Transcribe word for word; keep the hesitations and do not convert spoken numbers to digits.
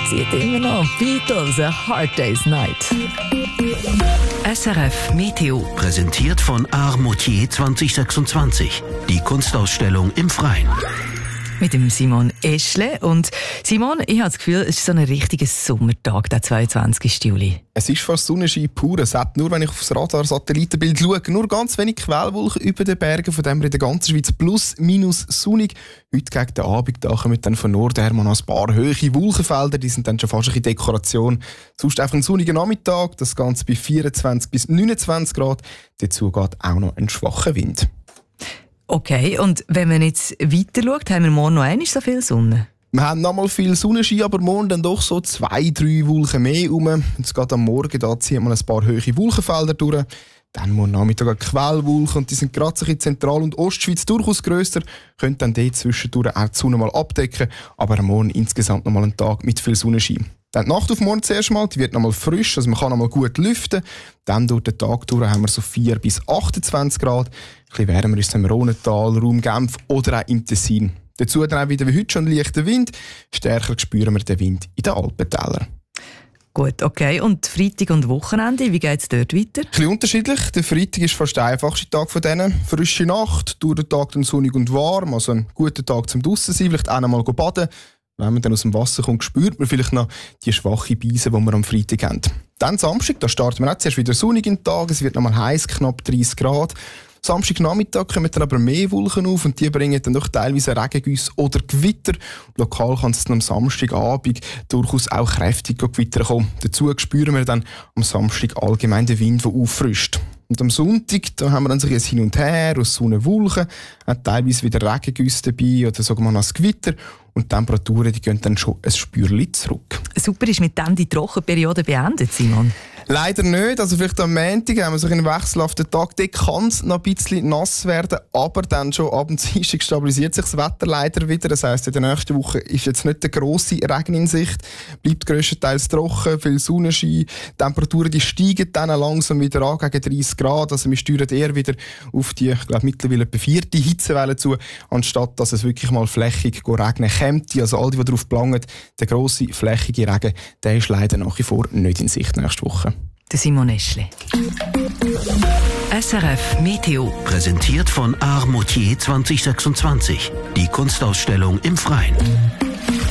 zieht immer noch. Beatles, A Hard Day's Night. S R F Meteo. Präsentiert von Art Moutier zwanzig sechsundzwanzig. Die Kunstausstellung im Freien. Mit dem Simon Eschle. Und Simon, ich habe das Gefühl, es ist so ein richtiger Sommertag, der zweiundzwanzigsten Juli. Es ist fast Sonnenschein pur. Es hat nur, wenn ich aufs Radar-Satellitenbild schaue, nur ganz wenig Quellwolken über den Bergen, von dem wir in der ganzen Schweiz plus minus sonnig. Heute gegen den Abend da kommen dann von Norden her noch ein paar hohe Wolkenfelder, die sind dann schon fast ein bisschen Dekoration. Sonst einfach ein sonniger Nachmittag, das Ganze bei vierundzwanzig bis neunundzwanzig Grad. Dazu geht auch noch ein schwacher Wind. Okay, und wenn man jetzt weiter schaut, haben wir morgen noch einmal so viel Sonne? Wir haben noch mal viel Sonnenschein, aber morgen dann doch so zwei, drei Wolken mehr rum. Jetzt geht am Morgen, da ziehen wir ein paar hohe Wolkenfelder durch. Dann morgen Nachmittag eine Quellwolken und die sind gerade in Zentral- und Ostschweiz durchaus grösser. Können dann dort zwischendurch auch die Sonne mal abdecken, aber am Morgen insgesamt noch mal einen Tag mit viel Sonnenschein. Dann die Nacht auf morgen zuerst mal, die wird noch mal frisch, also man kann noch mal gut lüften. Dann durch den Tag durch haben wir so vier bis achtundzwanzig Grad. Ein bisschen wärmer ist es im Rhonental, Raum Genf oder auch im Tessin. Dazu dann auch wieder wie heute schon leichter Wind. Stärker spüren wir den Wind in den Alpentälern. Gut, okay. Und Freitag und Wochenende, wie geht es dort weiter? Ein bisschen unterschiedlich. Der Freitag ist fast der einfachste Tag von denen. Frische Nacht, durch den Tag dann sonnig und warm, also ein guter Tag zum draussen sein, vielleicht auch noch mal baden. Wenn man dann aus dem Wasser kommt, spürt man vielleicht noch die schwache Beise, die wir am Freitag haben. Dann Samstag, da starten wir auch zuerst wieder sonnig in den Tag. Es wird noch mal heiß, knapp dreißig Grad. Samstagnachmittag kommen dann aber mehr Wolken auf und die bringen dann doch teilweise Regengüsse oder Gewitter. Lokal kann es dann am Samstagabend durchaus auch kräftig Gewitter kommen. Dazu spüren wir dann am Samstag allgemein den Wind, der auffrischt. Und am Sonntag da haben wir dann so ein Hin und Her aus Sonne, Wolken, hat teilweise wieder Regengüsse dabei oder sogar mal ein Gewitter. Und die Temperaturen die gehen dann schon ein Spürchen zurück. Super, ist mit dem die Trockenperiode beendet, Simon? Leider nicht. Also vielleicht am Montag haben wir so einen wechselhaften Tag. Dort kann es noch ein bisschen nass werden, aber dann schon ab dem Dienstag stabilisiert sich das Wetter leider wieder. Das heisst, in der nächsten Woche ist jetzt nicht der grosse Regen in Sicht. Bleibt grösstenteils trocken, viel Sonnenschein. Die Temperaturen die steigen dann langsam wieder an gegen dreißig Grad. Also wir steuern eher wieder auf die, ich glaube, mittlerweile etwa vierte Hitzewelle zu, anstatt dass es wirklich mal flächig regnen könnte. Also all die, die darauf planen, der grosse, flächige Regen, der ist leider nach wie vor nicht in Sicht nächste Woche. Der Simon Eschle. S R F Meteo. Präsentiert von Art Moutier zwanzig sechsundzwanzig. Die Kunstausstellung im Freien.